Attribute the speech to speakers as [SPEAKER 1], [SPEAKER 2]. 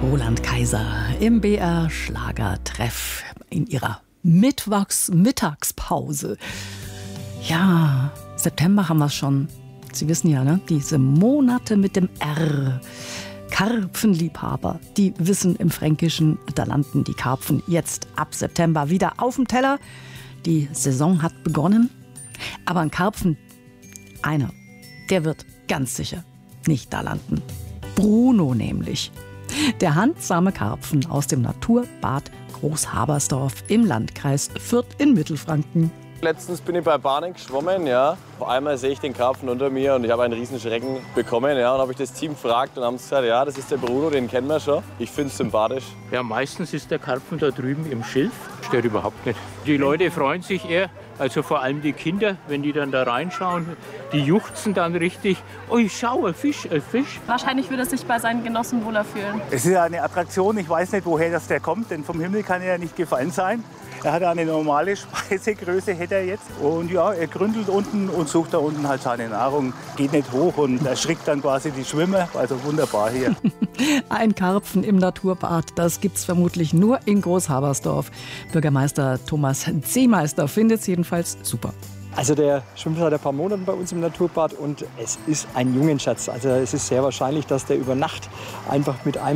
[SPEAKER 1] Roland Kaiser im BR Schlagertreff in ihrer Mittagspause. Ja, September haben wir schon. Sie wissen ja, ne? Diese Monate mit dem R. Karpfenliebhaber, die wissen im Fränkischen, da landen die Karpfen jetzt ab September wieder auf dem Teller. Die Saison hat begonnen, aber ein Karpfen, einer, der wird ganz sicher nicht da landen. Bruno nämlich. Der handsame Karpfen aus dem Naturbad Großhabersdorf im Landkreis Fürth in Mittelfranken.
[SPEAKER 2] Letztens bin ich bei Bahnen geschwommen, ja. Auf einmal sehe ich den Karpfen unter mir und ich habe einen riesen Schrecken bekommen, ja. Und habe ich das Team gefragt und haben gesagt, ja, das ist der Bruno, den kennen wir schon. Ich finde es sympathisch.
[SPEAKER 3] Ja, meistens ist der Karpfen da drüben im Schilf. Stört überhaupt nicht. Die Leute freuen sich eher, also vor allem die Kinder, wenn die dann da reinschauen. Die juchzen dann richtig. Oh, schau, ein Fisch, ein Fisch.
[SPEAKER 4] Wahrscheinlich würde er sich bei seinen Genossen wohler fühlen.
[SPEAKER 5] Es ist ja eine Attraktion, ich weiß nicht, woher der kommt, denn vom Himmel kann er ja nicht gefallen sein. Er hat eine normale Speisegröße, hätte er jetzt. Und ja, er gründelt unten und sucht da unten halt seine Nahrung. Geht nicht hoch und erschrickt dann quasi die Schwimmer. Also wunderbar hier.
[SPEAKER 1] Ein Karpfen im Naturbad, das gibt's vermutlich nur in Großhabersdorf. Bürgermeister Thomas Zehmeister findet es jedenfalls super.
[SPEAKER 6] Also der schwimmt seit ein paar Monaten bei uns im Naturbad und es ist ein Jungenschatz. Also es ist sehr wahrscheinlich, dass der über Nacht einfach mit einem